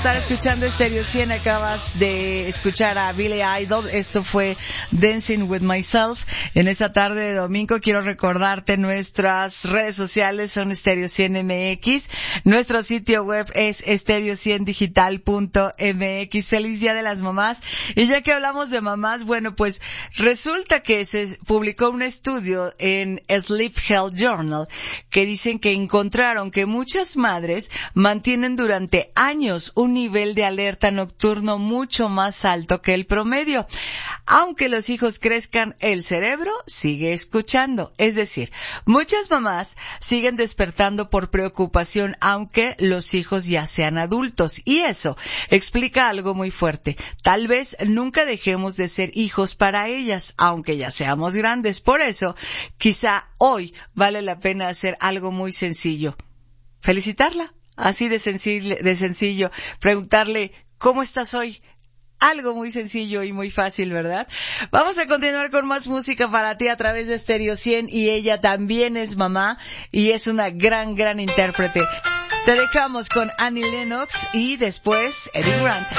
estar escuchando Stereo 100. Acabas de escuchar a Billy Idol. Esto fue Dancing With Myself. En esta tarde de domingo quiero recordarte nuestras redes sociales son Stereo 100 MX. Nuestro sitio web es stereo100digital.mx. Feliz Día de las Mamás. Y ya que hablamos de mamás, bueno, pues resulta que se publicó un estudio en Sleep Health Journal que dicen que encontraron que muchas madres mantienen durante años un nivel de alerta nocturno mucho más alto que el promedio. Aunque los hijos crezcan, el cerebro sigue escuchando. Es decir, muchas mamás siguen despertando por preocupación aunque los hijos ya sean adultos. Y eso explica algo muy fuerte. Tal vez nunca dejemos de ser hijos para ellas, aunque ya seamos grandes. Por eso, quizá hoy vale la pena hacer algo muy sencillo. Felicitarla. Así de sencillo. Preguntarle, ¿cómo estás hoy? Algo muy sencillo y muy fácil, ¿verdad? Vamos a continuar con más música para ti a través de Stereo 100 y ella también es mamá y es una gran intérprete. Te dejamos con Annie Lennox y después Eddie Grant.